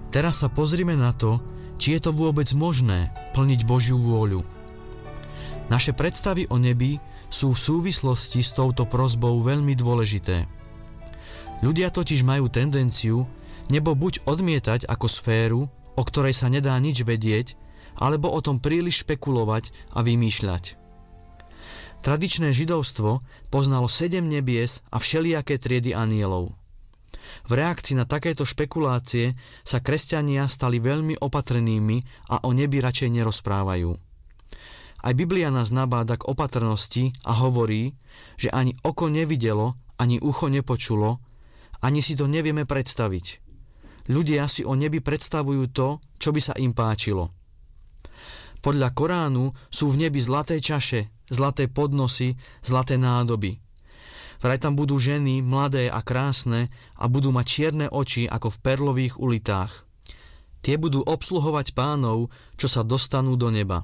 Teraz sa pozrime na to, či je to vôbec možné plniť Božiu vôľu. Naše predstavy o nebi sú v súvislosti s touto prosbou veľmi dôležité. Ľudia totiž majú tendenciu nebo buď odmietať ako sféru, o ktorej sa nedá nič vedieť, alebo o tom príliš špekulovať a vymýšľať. Tradičné židovstvo poznalo 7 nebies a všelijaké triedy anjelov. V reakcii na takéto špekulácie sa kresťania stali veľmi opatrnými a o nebi radšej nerozprávajú. Aj Biblia nás nabáda k opatrnosti a hovorí, že ani oko nevidelo, ani ucho nepočulo, ani si to nevieme predstaviť. Ľudia si o nebi predstavujú to, čo by sa im páčilo. Podľa Koránu sú v nebi zlaté čaše, zlaté podnosy, zlaté nádoby. Vraj tam budú ženy, mladé a krásne, a budú mať čierne oči ako v perlových ulitách. Tie budú obsluhovať pánov, čo sa dostanú do neba.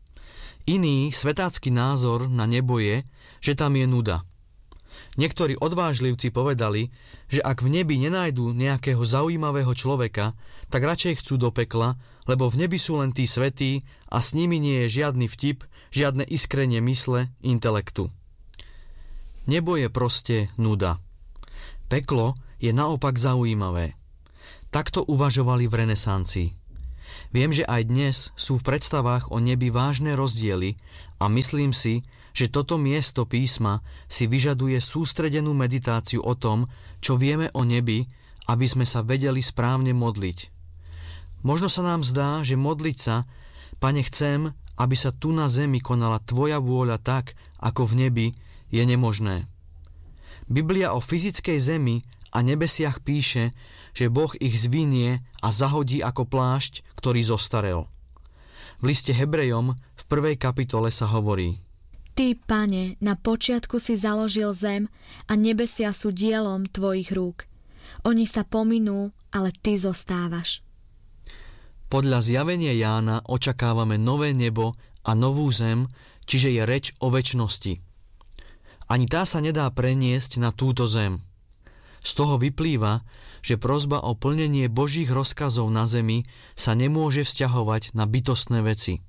Iný svetácky názor na nebo je, že tam je nuda. Niektorí odvážlivci povedali, že ak v nebi nenájdu nejakého zaujímavého človeka, tak radšej chcú do pekla, lebo v nebi sú len tí svätí a s nimi nie je žiadny vtip, žiadne iskrenie mysle, intelektu. Nebo je proste nuda. Peklo je naopak zaujímavé. Takto uvažovali v renesancii. Viem, že aj dnes sú v predstavách o nebi vážne rozdiely a myslím si, že toto miesto písma si vyžaduje sústredenú meditáciu o tom, čo vieme o nebi, aby sme sa vedeli správne modliť. Možno sa nám zdá, že modliť sa, Pane, chcem, aby sa tu na zemi konala Tvoja vôľa tak, ako v nebi, je nemožné. Biblia o fyzickej zemi a nebesiach píše, že Boh ich zvinie a zahodí ako plášť, ktorý zostarel. V liste Hebrejom v 1. kapitole sa hovorí: Ty, Pane, na počiatku si založil zem a nebesia sú dielom Tvojich rúk. Oni sa pominú, ale Ty zostávaš. Podľa zjavenia Jána očakávame nové nebo a novú zem, čiže je reč o večnosti. Ani tá sa nedá preniesť na túto zem. Z toho vyplýva, že prosba o plnenie Božích rozkazov na zemi sa nemôže vzťahovať na bytostné veci.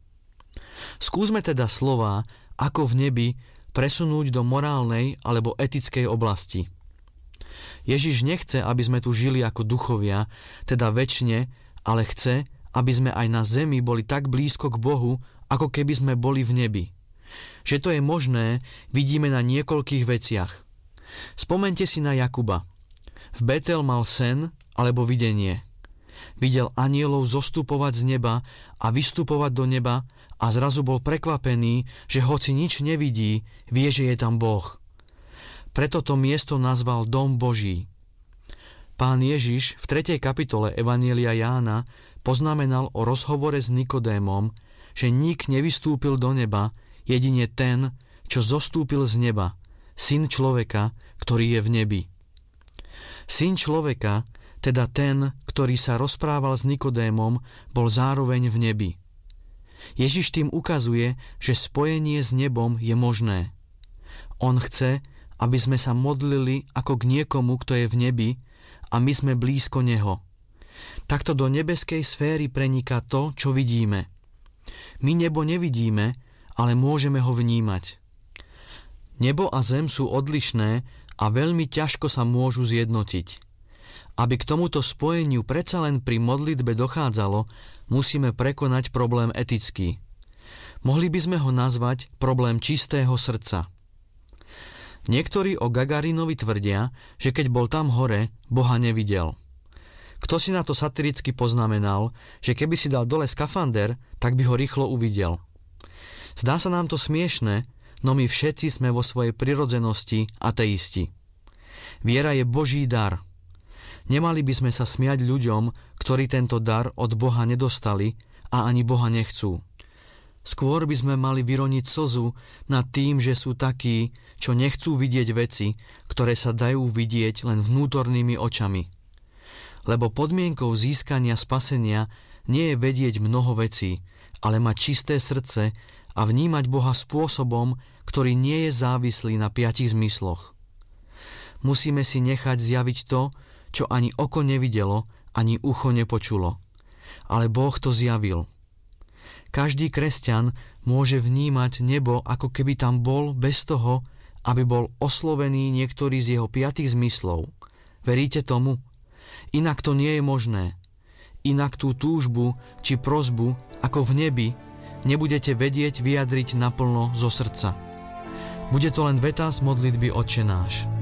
Skúsme teda slová ako v nebi presunúť do morálnej alebo etickej oblasti. Ježiš nechce, aby sme tu žili ako duchovia, teda večne, ale chce, aby sme aj na zemi boli tak blízko k Bohu, ako keby sme boli v nebi. Že to je možné, vidíme na niekoľkých veciach. Spomeňte si na Jakuba. V Betel mal sen alebo videnie. Videl anjelov zostupovať z neba a vystupovať do neba a zrazu bol prekvapený, že hoci nič nevidí, vie, že je tam Boh. Preto to miesto nazval Dom Boží. Pán Ježiš v 3. kapitole Evanjelia Jána poznamenal o rozhovore s Nikodémom, že nik nevystúpil do neba, jedine ten, čo zostúpil z neba, Syn človeka, ktorý je v nebi. Syn človeka, teda ten, ktorý sa rozprával s Nikodémom, bol zároveň v nebi. Ježiš tým ukazuje, že spojenie s nebom je možné. On chce, aby sme sa modlili ako k niekomu, kto je v nebi, a my sme blízko neho. Takto do nebeskej sféry preniká to, čo vidíme. My nebo nevidíme, ale môžeme ho vnímať. Nebo a zem sú odlišné a veľmi ťažko sa môžu zjednotiť. Aby k tomuto spojeniu predsa len pri modlitbe dochádzalo, musíme prekonať problém etický. Mohli by sme ho nazvať problém čistého srdca. Niektorí o Gagarinovi tvrdia, že keď bol tam hore, Boha nevidel. Kto si na to satiricky poznamenal, že keby si dal dole skafander, tak by ho rýchlo uvidel. Zdá sa nám to smiešne, no my všetci sme vo svojej prirodzenosti ateisti. Viera je Boží dar. Nemali by sme sa smiať ľuďom, ktorí tento dar od Boha nedostali a ani Boha nechcú. Skôr by sme mali vyroniť slzu nad tým, že sú takí, čo nechcú vidieť veci, ktoré sa dajú vidieť len vnútornými očami. Lebo podmienkou získania spasenia nie je vedieť mnoho vecí, ale mať čisté srdce a vnímať Boha spôsobom, ktorý nie je závislý na 5 zmysloch. Musíme si nechať zjaviť to, čo ani oko nevidelo ani ucho nepočulo. Ale Boh to zjavil. Každý kresťan môže vnímať nebo, ako keby tam bol, bez toho, aby bol oslovený niektorý z jeho 5 zmyslov. Veríte tomu? Inak to nie je možné. Inak tú túžbu či prosbu, ako v nebi, nebudete vedieť vyjadriť naplno zo srdca. Bude to len veta z modlitby Otče náš.